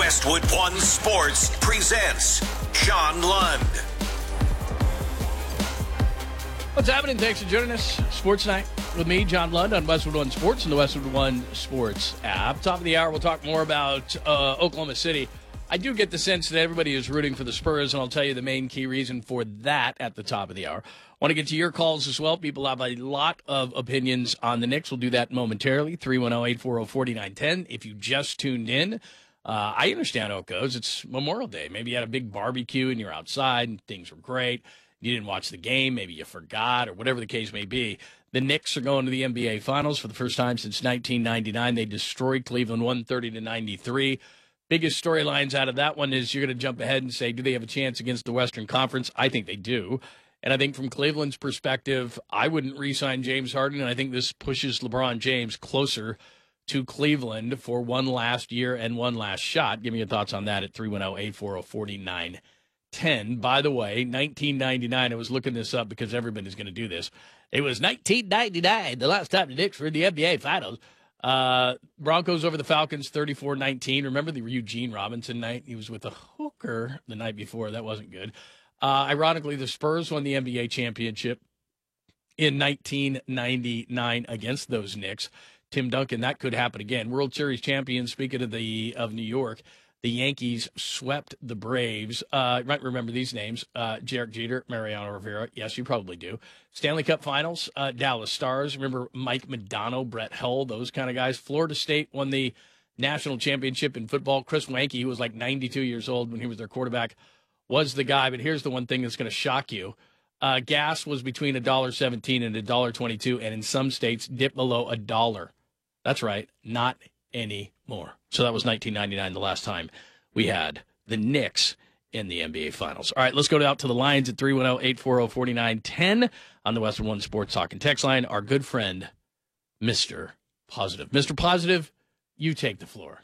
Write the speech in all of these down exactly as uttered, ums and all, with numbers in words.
Westwood One Sports presents John Lund. What's happening? Thanks for joining us. Sports Night with me, John Lund, on Westwood One Sports and the Westwood One Sports app. Top of the hour, we'll talk more about uh, Oklahoma City. I do get the sense that everybody is rooting for the Spurs, and I'll tell you the main key reason for that at the top of the hour. Want to get to your calls as well. People have a lot of opinions on the Knicks. We'll do that momentarily. three one zero, eight four zero, four nine one zero. If you just tuned in, uh, I understand how it goes. It's Memorial Day. Maybe you had a big barbecue and you're outside and things were great. You didn't watch the game. Maybe you forgot or whatever the case may be. The Knicks are going to the N B A Finals for the first time since nineteen ninety-nine. They destroyed Cleveland one thirty to ninety-three. Biggest storylines out of that one is you're going to jump ahead and say, do they have a chance against the Western Conference? I think they do. And I think from Cleveland's perspective, I wouldn't re-sign James Harden, and I think this pushes LeBron James closer to Cleveland for one last year and one last shot. Give me your thoughts on that at three one zero, eight four zero, four nine one zero. By the way, nineteen ninety-nine, I was looking this up because everybody's going to do this. It was nineteen ninety-nine, the last time the Knicks were in the N B A Finals. Uh, Broncos over the Falcons, thirty-four nineteen. Remember the Eugene Robinson night? He was with a hooker the night before. That wasn't good. Uh, ironically, the Spurs won the N B A championship in nineteen ninety-nine against those Knicks. Tim Duncan, that could happen again. World Series champions, speaking of the of New York, the Yankees swept the Braves. Uh, you might remember these names. Uh, Derek Jeter, Mariano Rivera. Yes, you probably do. Stanley Cup Finals, uh, Dallas Stars. Remember Mike Modano, Brett Hull, those kind of guys. Florida State won the national championship in football. Chris Wanke, who was like ninety-two years old when he was their quarterback, was the guy. But here's the one thing that's going to shock you. Uh, gas was between one dollar seventeen and one dollar twenty-two, and in some states dipped below a dollar. That's right, not anymore. So that was nineteen ninety-nine, the last time we had the Knicks in the N B A Finals. All right, let's go out to the lines at three one zero, eight four zero, four nine one zero on the Western One Sports Talk and Text line. Our good friend, Mister Positive. Mister Positive, you take the floor.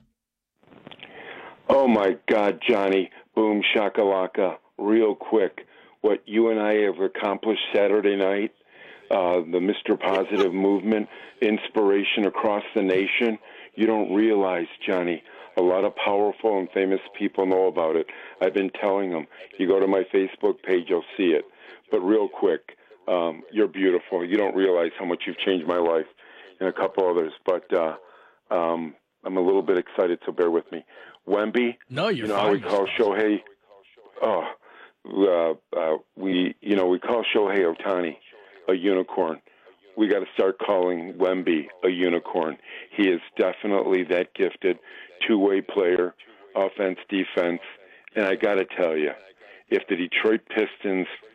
Oh, my God, Johnny. Boom, shakalaka. Real quick, what you and I have accomplished Saturday night, uh, the Mister Positive movement, inspiration across the nation. You don't realize, Johnny, a lot of powerful and famous people know about it. I've been telling them. You go to my Facebook page, you'll see it. But real quick, um, you're beautiful. You don't realize how much you've changed my life and a couple others. But uh, um, I'm a little bit excited, so bear with me. Wemby, no, you're you know fine. how we call Shohei? Oh, uh, uh, we, you know, we call Shohei Ohtani a unicorn. We got to start calling Wemby a unicorn. He is definitely that gifted two-way player, offense, defense. And I got to tell you, if the Detroit Pistons